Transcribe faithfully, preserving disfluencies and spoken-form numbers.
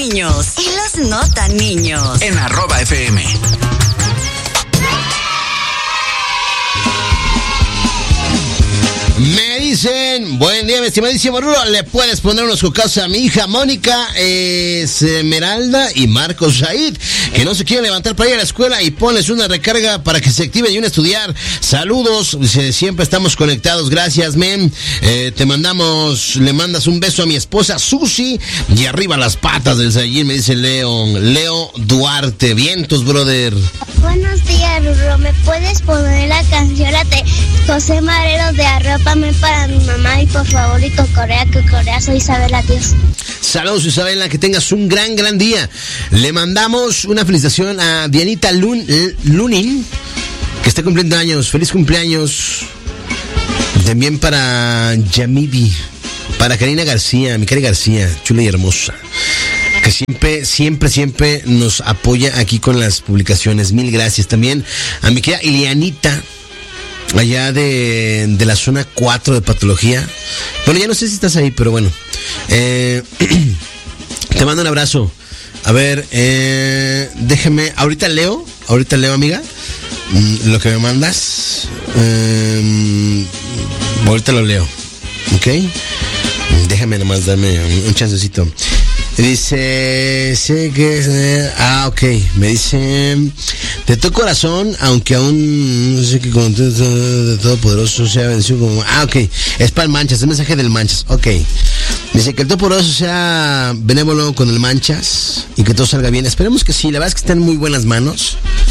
niños y los no tan niños. En arroba F M. Me dicen, buen día, mi estimadísimo Rulo, le puedes poner unos cocazos a mi hija Mónica, Esmeralda y Marcos Said, que no se quieren levantar para ir a la escuela, y pones una recarga para que se activen y un a estudiar. Saludos, siempre estamos conectados, gracias, men. Eh, te mandamos, le mandas un beso a mi esposa Susi, y arriba las patas del Saiyín, me dice León, Leo Duarte. Vientos, brother. Buenos días, Rulo, ¿me puedes poner la canción de José Marero de Arrópame para mi mamá y por favor y Cocorea, Cocorea, soy Isabel, adiós? Saludos, Isabela, que tengas un gran, gran día. Le mandamos una felicitación a Dianita Lun, Lunin, que está cumpliendo años. Feliz cumpleaños. También para Yamibi, para Karina García, mi Cari García, chula y hermosa, que siempre, siempre, siempre nos apoya aquí con las publicaciones. Mil gracias. También a mi querida Ilianita, allá de, de la zona cuatro de patología. Bueno, ya no sé si estás ahí, pero bueno. Eh, te mando un abrazo. A ver, eh, déjame, ahorita leo, ahorita leo, amiga, lo que me mandas. Eh, ahorita lo leo, ¿ok? Déjame nomás darme un, un chancecito. Dice, sé que, ah, ok, me dice, de todo corazón, aunque aún no sé qué con de Todopoderoso sea vencido como, ah, ok, es para el Manchas, el mensaje del Manchas, ok. Dice que el Todopoderoso sea benévolo con el Manchas y que todo salga bien. Esperemos que sí, la verdad es que está en muy buenas manos.